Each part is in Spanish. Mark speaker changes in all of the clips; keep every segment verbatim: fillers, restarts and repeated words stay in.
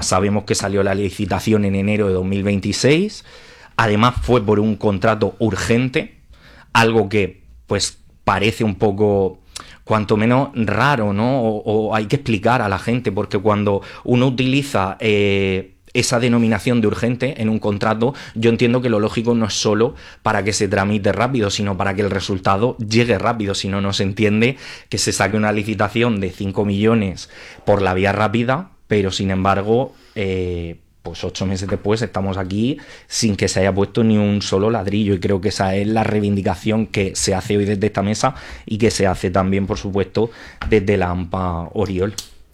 Speaker 1: sabemos que salió la licitación en enero de dos mil veintiséis, además fue por un contrato urgente, algo que pues parece un poco, cuanto menos raro, ¿no? O, o hay que explicar a la gente, porque cuando uno utiliza eh, esa denominación de urgente en un contrato, yo entiendo que lo lógico no es solo para que se tramite rápido, sino para que el resultado llegue rápido. Si no, no se entiende que se saque una licitación de cinco millones por la vía rápida, pero sin embargo, eh, pues ocho meses después estamos aquí sin que se haya puesto ni un solo ladrillo, y creo que esa es la reivindicación que se hace hoy desde esta mesa y que se hace también, por supuesto, desde la AMPA Oriol.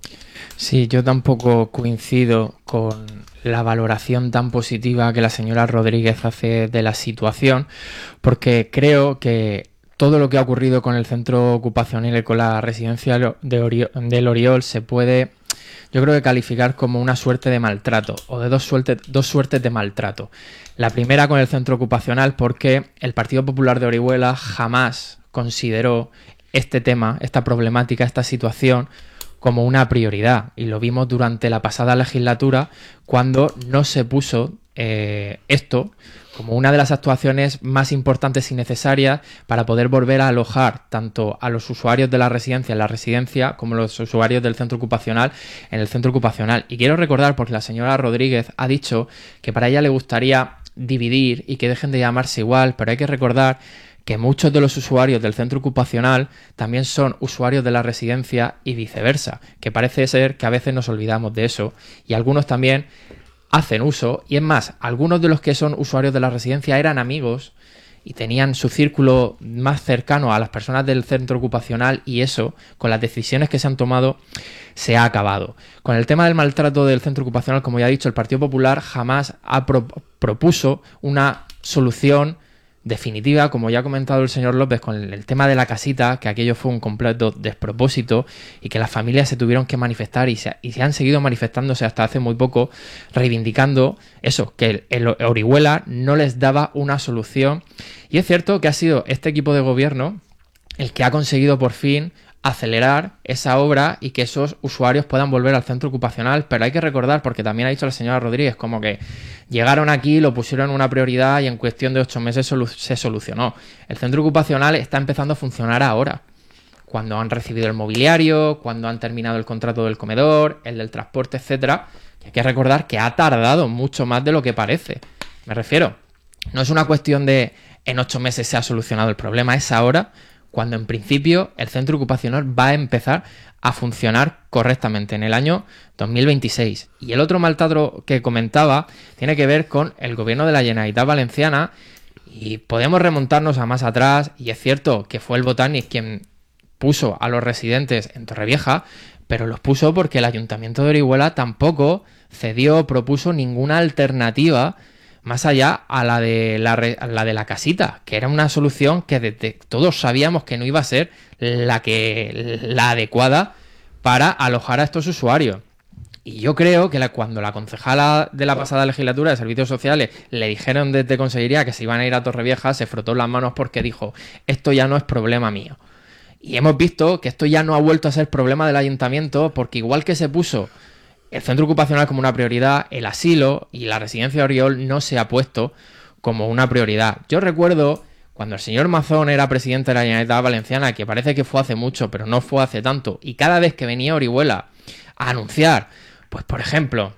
Speaker 2: Sí, yo tampoco coincido con la valoración tan positiva que la señora Rodríguez hace de la situación, porque creo que todo lo que ha ocurrido con el centro ocupacional y con la residencia de Oriol, del Oriol se puede, yo creo que calificar como una suerte de maltrato, o de dos suertes, dos suertes de maltrato. La primera con el centro ocupacional, porque el Partido Popular de Orihuela jamás consideró este tema, esta problemática, esta situación como una prioridad, y lo vimos durante la pasada legislatura cuando no se puso eh, esto como una de las actuaciones más importantes y necesarias para poder volver a alojar tanto a los usuarios de la residencia en la residencia como los usuarios del centro ocupacional en el centro ocupacional. Y quiero recordar, porque la señora Rodríguez ha dicho que para ella le gustaría dividir y que dejen de llamarse igual, pero hay que recordar que muchos de los usuarios del centro ocupacional también son usuarios de la residencia y viceversa, que parece ser que a veces nos olvidamos de eso, y algunos también hacen uso, y es más, algunos de los que son usuarios de la residencia eran amigos y tenían su círculo más cercano a las personas del centro ocupacional, y eso, con las decisiones que se han tomado, se ha acabado. Con el tema del maltrato del centro ocupacional, como ya he dicho, el Partido Popular jamás ha pro- propuso una solución definitiva, como ya ha comentado el señor López con el, el tema de la casita, que aquello fue un completo despropósito y que las familias se tuvieron que manifestar y se, y se han seguido manifestándose hasta hace muy poco, reivindicando eso, que el, el Orihuela no les daba una solución. Y es cierto que ha sido este equipo de gobierno el que ha conseguido por fin acelerar esa obra y que esos usuarios puedan volver al centro ocupacional, pero hay que recordar, porque también ha dicho la señora Rodríguez, como que llegaron aquí, lo pusieron una prioridad y en cuestión de ocho meses solu- se solucionó. El centro ocupacional está empezando a funcionar ahora, cuando han recibido el mobiliario, cuando han terminado el contrato del comedor, el del transporte, etcétera. Y hay que recordar que ha tardado mucho más de lo que parece. Me refiero, no es una cuestión de en ocho meses se ha solucionado el problema, es ahora, cuando en principio el centro ocupacional va a empezar a funcionar correctamente en el año dos mil veintiséis. Y el otro maltrato que comentaba tiene que ver con el gobierno de la Generalitat Valenciana, y podemos remontarnos a más atrás, y es cierto que fue el Botánic quien puso a los residentes en Torrevieja, pero los puso porque el Ayuntamiento de Orihuela tampoco cedió, propuso ninguna alternativa más allá a la de la, a la de la casita, que era una solución que desde todos sabíamos que no iba a ser la que la adecuada para alojar a estos usuarios. Y yo creo que la, cuando la concejala de la pasada legislatura de Servicios Sociales le dijeron desde Consellería que se iban a ir a Torrevieja, se frotó las manos porque dijo, esto ya no es problema mío. Y hemos visto que esto ya no ha vuelto a ser problema del ayuntamiento, porque igual que se puso el centro ocupacional como una prioridad, el asilo y la residencia de Oriol no se ha puesto como una prioridad. Yo recuerdo cuando el señor Mazón era presidente de la Generalitat Valenciana, que parece que fue hace mucho, pero no fue hace tanto, y cada vez que venía Orihuela a anunciar, pues por ejemplo,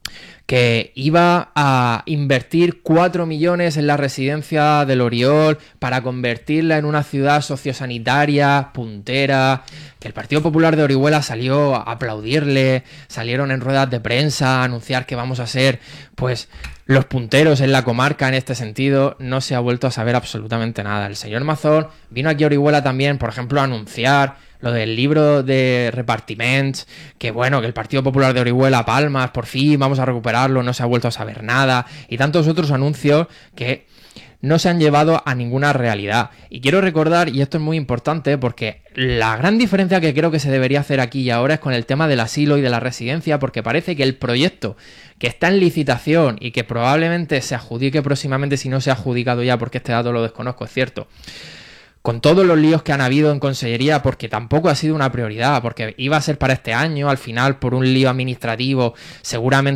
Speaker 2: que iba a invertir cuatro millones en la residencia del Oriol para convertirla en una ciudad sociosanitaria, puntera, que el Partido Popular de Orihuela salió a aplaudirle, salieron en ruedas de prensa a anunciar que vamos a ser, pues, los punteros en la comarca en este sentido. No se ha vuelto a saber absolutamente nada. El señor Mazón vino aquí a Orihuela también, por ejemplo, a anunciar lo del libro de repartiments, que bueno, que el Partido Popular de Orihuela, Palmas, por fin vamos a recuperarlo, no se ha vuelto a saber nada, y tantos otros anuncios que no se han llevado a ninguna realidad. Y quiero recordar, y esto es muy importante, porque la gran diferencia que creo que se debería hacer aquí y ahora es con el tema del asilo y de la residencia, porque parece que el proyecto que está en licitación y que probablemente se adjudique próximamente, si no se ha adjudicado ya, porque este dato lo desconozco, es cierto, con todos los líos que han habido en Consellería, porque tampoco ha sido una prioridad, porque iba a ser para este año, al final por un lío administrativo seguramente